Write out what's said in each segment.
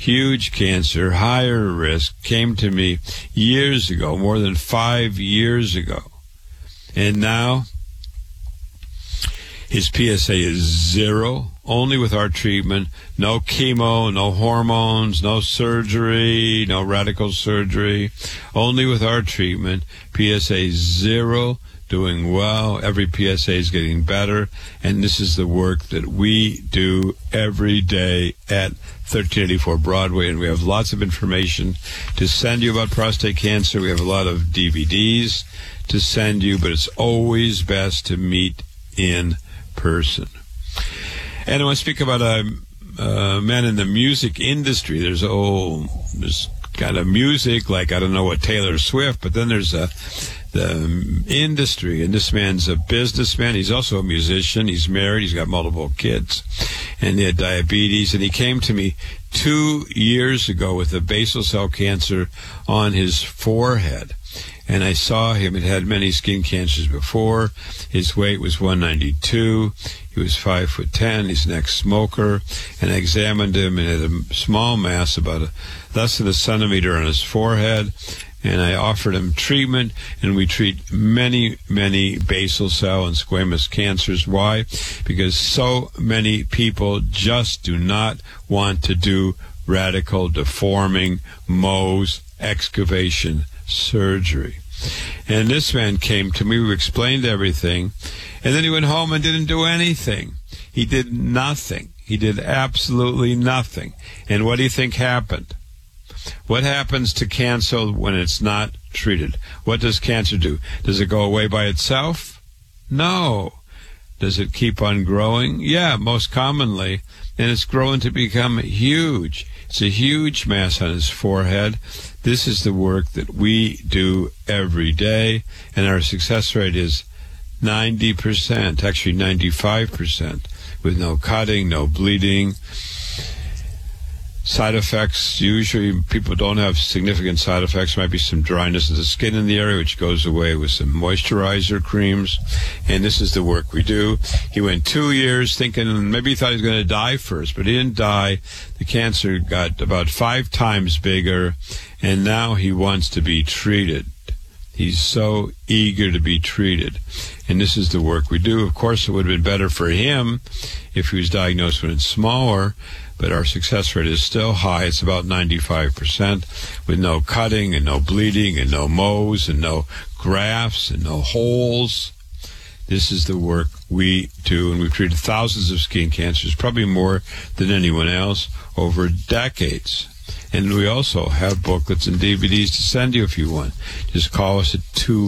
huge cancer, higher risk, came to me years ago, more than 5 years ago. And now his PSA is 0, only with our treatment. No chemo, no hormones, no surgery, no radical surgery. Only with our treatment. PSA 0, doing well. Every PSA is getting better. And this is the work that we do every day at 1384 Broadway. And we have lots of information to send you about prostate cancer. We have a lot of DVDs to send you, but it's always best to meet in person. And I want to speak about a man in the music industry. There's kind of music, like, I don't know what, Taylor Swift, but then there's the industry, and this man's a businessman. He's also a musician. He's married. He's got multiple kids, and he had diabetes, and he came to me 2 years ago with a basal cell cancer on his forehead. And I saw him. He'd had many skin cancers before. His weight was 192. He was 5'10". He's an ex-smoker. And I examined him and had a small mass, about less than a centimeter on his forehead. And I offered him treatment, and we treat many, many basal cell and squamous cancers. Why? Because so many people just do not want to do radical deforming Mohs excavation surgery. And this man came to me, we explained everything, and then he went home and didn't do anything. He did nothing. He did absolutely nothing. And what do you think happened? What happens to cancer when it's not treated? What does cancer do? Does it go away by itself? No. Does it keep on growing? Yeah, most commonly. And it's growing to become huge. It's a huge mass on his forehead. This is the work that we do every day, and our success rate is 90%, actually 95%, with no cutting, no bleeding. Side effects, usually people don't have significant side effects. Might be some dryness of the skin in the area, which goes away with some moisturizer creams. And this is the work we do. He went 2 years thinking, maybe he thought he was going to die first, but he didn't die. The cancer got about 5 times bigger, and now he wants to be treated. He's so eager to be treated. And this is the work we do. Of course, it would have been better for him if he was diagnosed when it's smaller, but our success rate is still high. It's about 95%, with no cutting and no bleeding and no Mohs and no grafts and no holes. This is the work we do, and we've treated thousands of skin cancers, probably more than anyone else, over decades. And we also have booklets and DVDs to send you if you want. Just call us at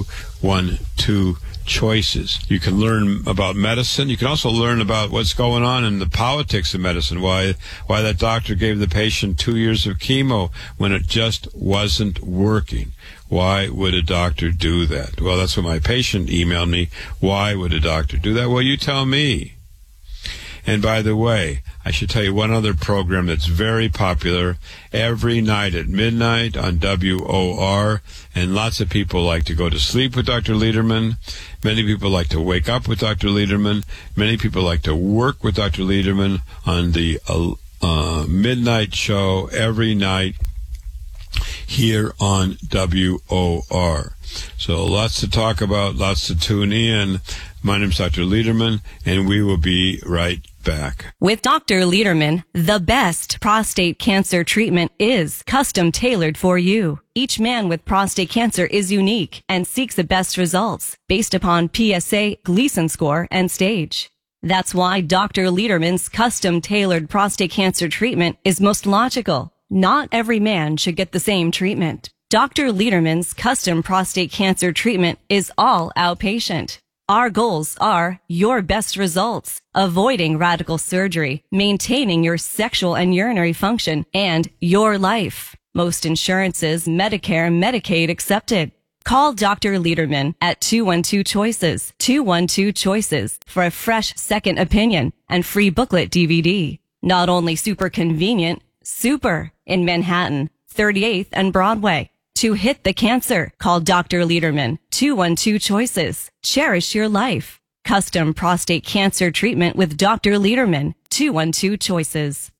212-CHOICES. You can learn about medicine. You can also learn about what's going on in the politics of medicine, why that doctor gave the patient 2 years of chemo when it just wasn't working. Why would a doctor do that? Well, that's what my patient emailed me. Why would a doctor do that? Well, you tell me. And by the way, I should tell you one other program that's very popular every night at midnight on WOR, and lots of people like to go to sleep with Dr. Lederman. Many people like to wake up with Dr. Lederman. Many people like to work with Dr. Lederman on the midnight show every night here on WOR. So lots to talk about, lots to tune in. My name's Dr. Lederman, and we will be right back. With Dr. Lederman, the best prostate cancer treatment is custom tailored for you. Each man with prostate cancer is unique and seeks the best results based upon PSA, Gleason score, and stage. That's why Dr. Lederman's custom tailored prostate cancer treatment is most logical. Not every man should get the same treatment. Dr. Lederman's custom prostate cancer treatment is all outpatient. Our goals are your best results, avoiding radical surgery, maintaining your sexual and urinary function, and your life. Most insurances, Medicare, Medicaid accepted. Call Dr. Lederman at 212-CHOICES, 212-CHOICES for a fresh second opinion and free booklet DVD. Not only super convenient, super in Manhattan, 38th and Broadway. To hit the cancer, call Dr. Lederman, 212-CHOICES. Cherish your life. Custom prostate cancer treatment with Dr. Lederman, 212-CHOICES.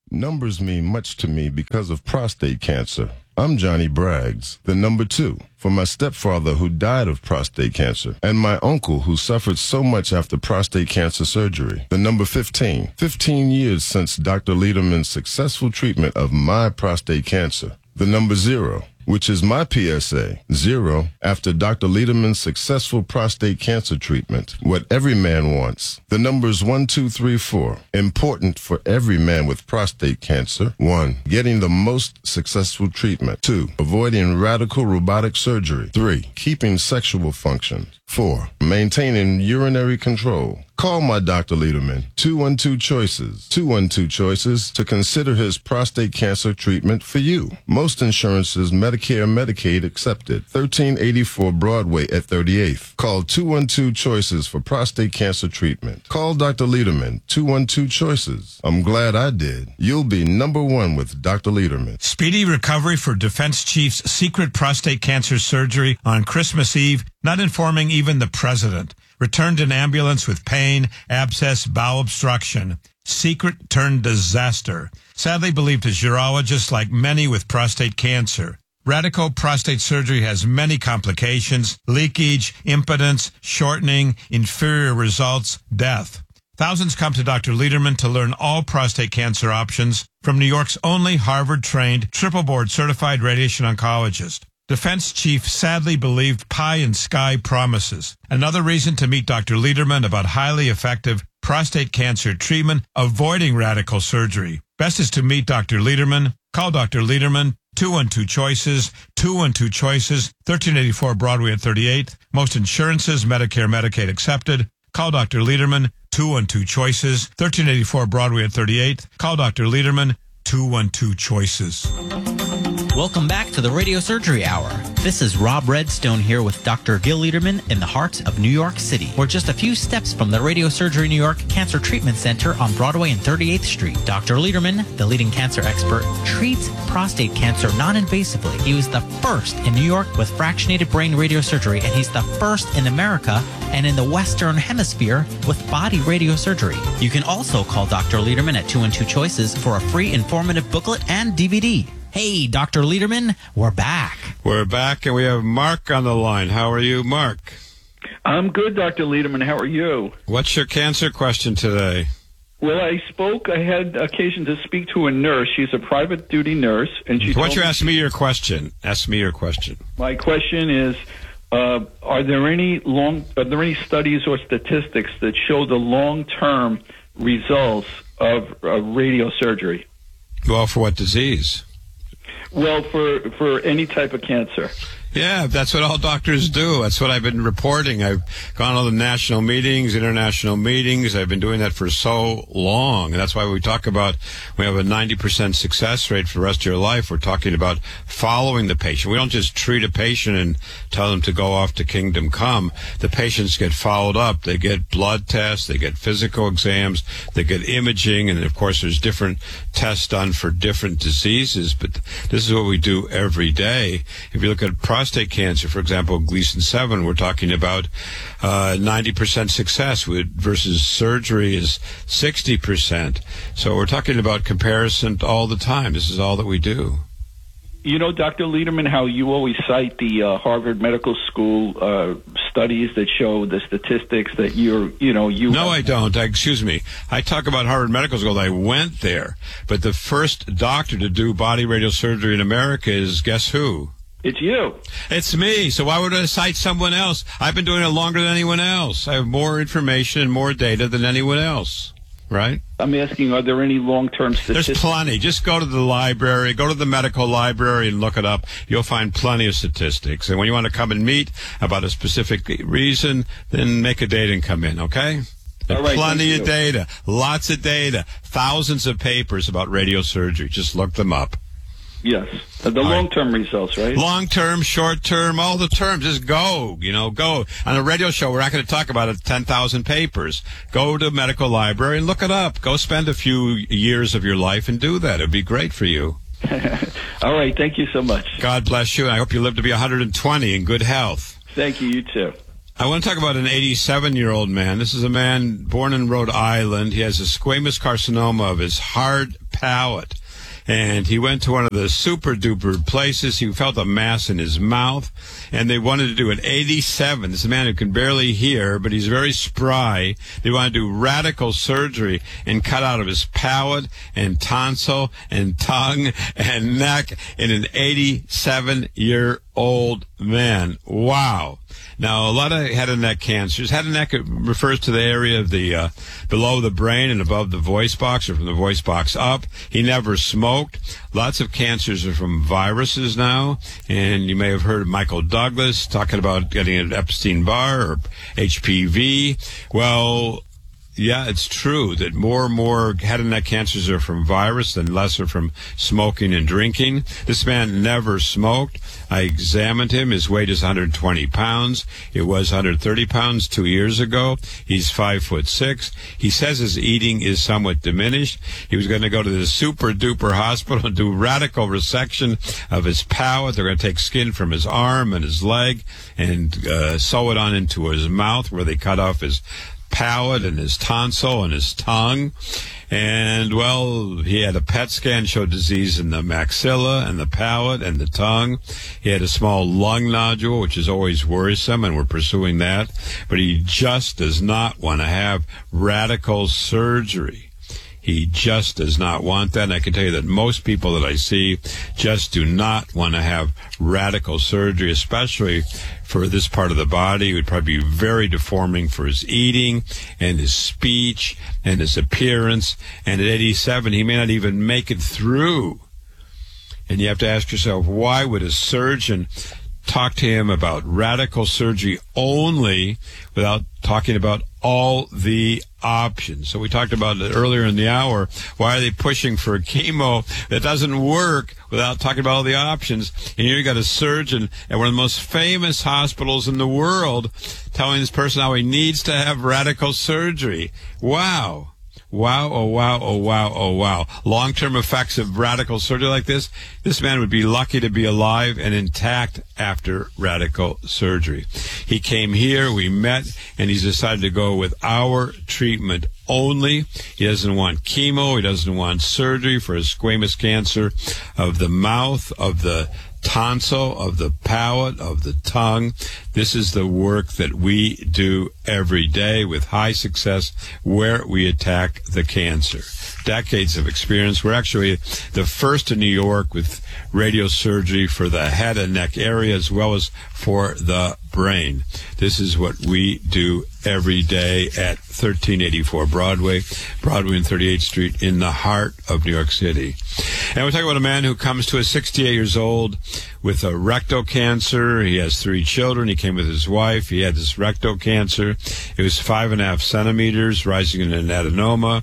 Numbers mean much to me because of prostate cancer. I'm Johnny Braggs, the number 2, for my stepfather who died of prostate cancer, and my uncle who suffered so much after prostate cancer surgery. The number 15. 15 years since Dr. Lederman's successful treatment of my prostate cancer. The number 0, which is my PSA, 0, after Dr. Lederman's successful prostate cancer treatment. What every man wants. The numbers 1, 2, 3, 4. Important for every man with prostate cancer. 1, getting the most successful treatment. 2, avoiding radical robotic surgery. 3, keeping sexual functions. 4, maintaining urinary control. Call my Dr. Lederman, 212 Choices, 212 Choices, to consider his prostate cancer treatment for you. Most insurances, Medicare, Medicaid accepted. 1384 Broadway at 38th. Call 212 Choices for prostate cancer treatment. Call Dr. Lederman, 212 Choices. I'm glad I did. You'll be number 1 with Dr. Lederman. Speedy recovery for Defense Chief's secret prostate cancer surgery on Christmas Eve, not informing even the president. Returned in ambulance with pain, abscess, bowel obstruction. Secret turned disaster. Sadly believed as urologist, like many with prostate cancer. Radical prostate surgery has many complications: leakage, impotence, shortening, inferior results, death. Thousands come to Dr. Lederman to learn all prostate cancer options from New York's only Harvard-trained, triple-board certified radiation oncologist. Defense chief sadly believed pie in sky promises. Another reason to meet Dr. Lederman about highly effective prostate cancer treatment, avoiding radical surgery. Best is to meet Dr. Lederman. Call Dr. Lederman, 212 Choices, 212 Choices, 1384 Broadway at 38th. Most insurances, Medicare, Medicaid accepted. Call Dr. Lederman, 212 Choices, 1384 Broadway at 38th. Call Dr. Lederman, 212 Choices. Welcome back to the Radio Surgery Hour. This is Rob Redstone here with Dr. Gil Lederman in the heart of New York City. We're just a few steps from the Radio Surgery New York Cancer Treatment Center on Broadway and 38th Street. Dr. Lederman, the leading cancer expert, treats prostate cancer non-invasively. He was the first in New York with fractionated brain radiosurgery, and he's the first in America and in the Western Hemisphere with body radiosurgery. You can also call Dr. Lederman at 212 Choices for a free informative booklet and DVD. Hey, Dr. Lederman, we're back. We're back, and we have Mark on the line. How are you, Mark? I'm good, Dr. Lederman. How are you? What's your cancer question today? Well, I had occasion to speak to a nurse. She's a private duty nurse, and she Why don't you ask me your question? Ask me your question. My question is, are there any studies or statistics that show the long-term results of radiosurgery? Well, for what disease? Well, for any type of cancer. Yeah, that's what all doctors do. That's what I've been reporting. I've gone to the national meetings, international meetings. I've been doing that for so long. And that's why we talk about, we have a 90% success rate for the rest of your life. We're talking about following the patient. We don't just treat a patient and tell them to go off to kingdom come. The patients get followed up. They get blood tests. They get physical exams. They get imaging. And, of course, there's different tests done for different diseases. But this is what we do every day. If you look at prostate cancer, for example, Gleason 7, we're talking about 90% success versus surgery is 60%. So we're talking about comparison all the time. This is all that we do. You know, Dr. Lederman, how you always cite the Harvard Medical School studies that show the statistics that you. No, I don't. Excuse me. I talk about Harvard Medical School. I went there. But the first doctor to do body radiosurgery in America is, guess who? It's you. It's me. So why would I cite someone else? I've been doing it longer than anyone else. I have more information and more data than anyone else. Right? I'm asking, are there any long-term statistics? There's plenty. Just go to the library, go to the medical library and look it up. You'll find plenty of statistics. And when you want to come and meet about a specific reason, then make a date and come in, okay? All right, plenty of data, lots of data, thousands of papers about radiosurgery. Just look them up. Yes. The long-term results, right? Long-term, short-term, all the terms. Just go. On a radio show, we're not going to talk about it, 10,000 papers. Go to a medical library and look it up. Go spend a few years of your life and do that. It would be great for you. All right. Thank you so much. God bless you. I hope you live to be 120 in good health. Thank you. You too. I want to talk about an 87-year-old man. This is a man born in Rhode Island. He has a squamous carcinoma of his hard palate. And he went to one of the super-duper places. He felt a mass in his mouth, and they wanted to do an 87. This is a man who can barely hear, but he's very spry. They want to do radical surgery and cut out of his palate and tonsil and tongue and neck in an 87-year-old man. Wow. Now, a lot of head and neck cancers. Head and neck refers to the area of the below the brain and above the voice box, or from the voice box up. He never smoked. Lots of cancers are from viruses now, and you may have heard of Michael Douglas talking about getting an Epstein-Barr or HPV. Well, yeah, it's true that more and more head and neck cancers are from virus than less are from smoking and drinking. This man never smoked. I examined him. His weight is 120 pounds. It was 130 pounds 2 years ago. He's 5'6". He says his eating is somewhat diminished. He was going to go to the super-duper hospital and do radical resection of his palate. They're going to take skin from his arm and his leg and sew it on into his mouth, where they cut off his palate and his tonsil and his tongue. And, well, he had a PET scan, showed disease in the maxilla and the palate and the tongue. He had a small lung nodule, which is always worrisome, and we're pursuing that. But he just does not want to have radical surgery. He just does not want that. And I can tell you that most people that I see just do not want to have radical surgery, especially for this part of the body. It would probably be very deforming for his eating and his speech and his appearance. And at 87, he may not even make it through. And you have to ask yourself, why would a surgeon talk to him about radical surgery only without talking about all the options? So we talked about it earlier in the hour. Why are they pushing for a chemo that doesn't work without talking about all the options? And here you got a surgeon at one of the most famous hospitals in the world telling this person how he needs to have radical surgery. Wow. Wow, oh, wow, oh, wow, oh, wow. Long-term effects of radical surgery like this man would be lucky to be alive and intact after radical surgery. He came here, we met, and he's decided to go with our treatment only. He doesn't want chemo. He doesn't want surgery for his squamous cancer of the mouth, of the tonsil, of the palate, of the tongue. This is the work that we do every day with high success, where we attack the cancer. Decades of experience. We're actually the first in New York with radiosurgery for the head and neck area as well as for the brain. This is what we do every day at 1384 Broadway and 38th Street in the heart of New York City. And we're talking about a man who comes to us 68 years old with a rectal cancer. He has 3 children. He came with his wife. He had this rectal cancer. It was 5.5 centimeters, rising in an adenoma.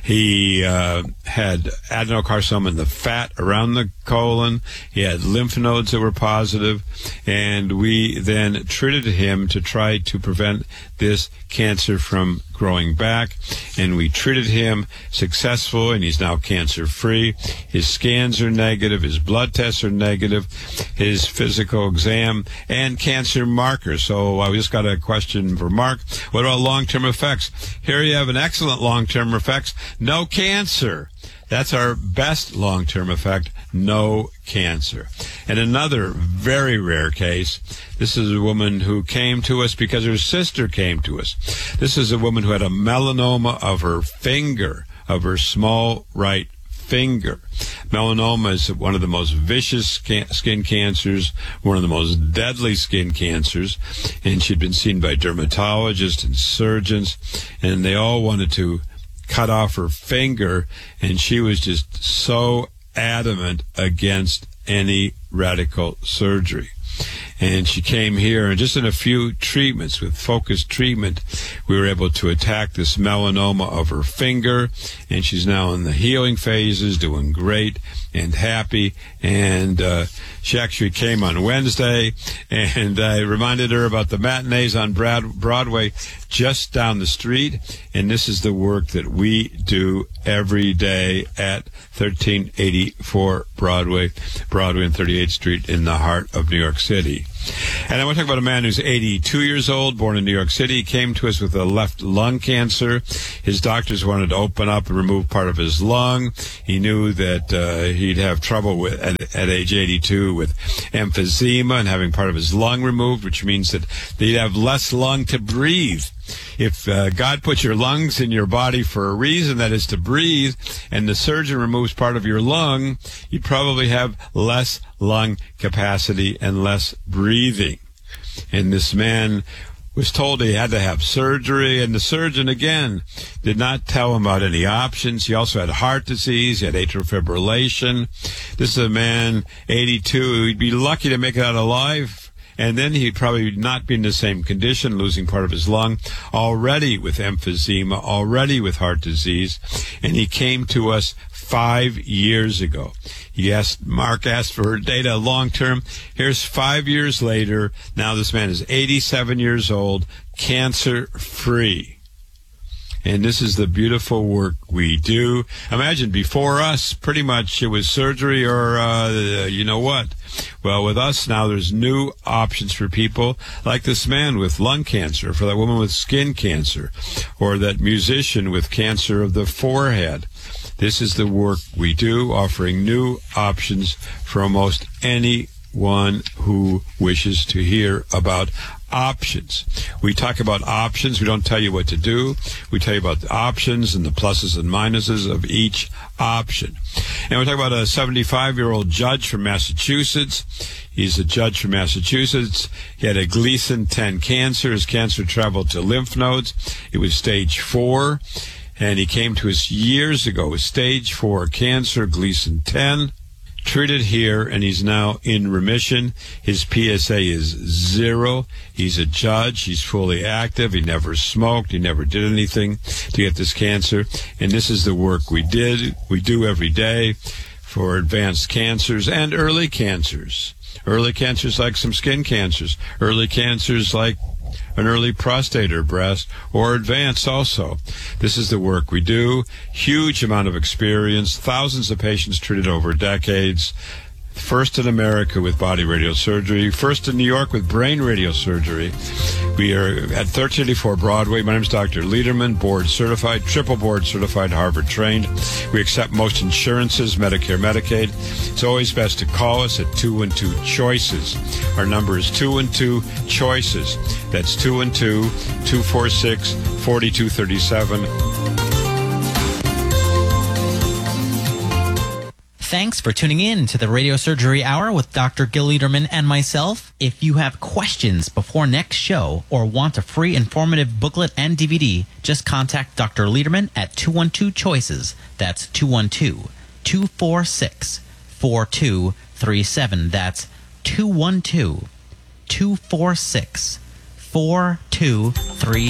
He had adenocarcinoma in the fat around the colon. He had lymph nodes that were positive. And we then treated him to try to prevent this cancer from growing back, and we treated him successfully, and he's now cancer-free. His scans are negative, his blood tests are negative, his physical exam, and cancer markers. So I just got a question for Mark. What about long-term effects? Here you have an excellent long-term effects. No cancer. That's our best long-term effect, no cancer. And another very rare case, this is a woman who came to us because her sister came to us. This is a woman who had a melanoma of her finger, of her small right finger. Melanoma is one of the most vicious skin cancers, one of the most deadly skin cancers, and she'd been seen by dermatologists and surgeons, and they all wanted to cut off her finger, and she was just so adamant against any radical surgery. And she came here, and just in a few treatments, with focused treatment, we were able to attack this melanoma of her finger, and she's now in the healing phases, doing great and happy. And she actually came on Wednesday, and I reminded her about the matinees on Broadway just down the street, and this is the work that we do every day at 1384 Broadway and 38th Street in the heart of New York City. And I want to talk about a man who's 82 years old, born in New York City. He came to us with a left lung cancer. His doctors wanted to open up and remove part of his lung. He knew that he'd have trouble with at age 82 with emphysema and having part of his lung removed, which means that he'd have less lung to breathe. If God put your lungs in your body for a reason, that is to breathe, and the surgeon removes part of your lung, you'd probably have less lung capacity and less breathing. And this man was told he had to have surgery, and the surgeon, again, did not tell him about any options. He also had heart disease. He had atrial fibrillation. This is a man, 82. He'd be lucky to make it out alive. And then he'd probably not be in the same condition, losing part of his lung, already with emphysema, already with heart disease. And he came to us 5 years ago. Mark asked for data long term. Here's 5 years later. Now this man is 87 years old, cancer-free. And this is the beautiful work we do. Imagine before us, pretty much it was surgery or you know what. Well, with us now, there's new options for people like this man with lung cancer, for that woman with skin cancer, or that musician with cancer of the forehead. This is the work we do, offering new options for almost anyone who wishes to hear about options. We talk about options. We don't tell you what to do. We tell you about the options and the pluses and minuses of each option. And we talk about a 75-year-old judge from Massachusetts. He's a judge from Massachusetts. He had a Gleason 10 cancer. His cancer traveled to lymph nodes. It was stage 4. And he came to us years ago with stage 4 cancer, Gleason 10. Treated here, and he's now in remission. His PSA is 0. He's a judge. He's fully active. He never smoked. He never did anything to get this cancer. And this is the work we do every day for advanced cancers and early cancers. Early cancers like some skin cancers. Early cancers like an early prostate or breast, or advanced also. This is the work we do. Huge amount of experience, thousands of patients treated over decades. First in America with body radiosurgery, first in New York with brain radiosurgery. We are at 1384 Broadway. My name is Dr. Lederman, board certified, triple board certified, Harvard trained. We accept most insurances, Medicare, Medicaid. It's always best to call us at 212-CHOICES. Our number is 212-CHOICES. That's 212-246-4237. Thanks for tuning in to the Radio Surgery Hour with Dr. Gil Lederman and myself. If you have questions before next show or want a free informative booklet and DVD, just contact Dr. Lederman at 212-CHOICES. That's 212-246-4237. That's 212-246-4237.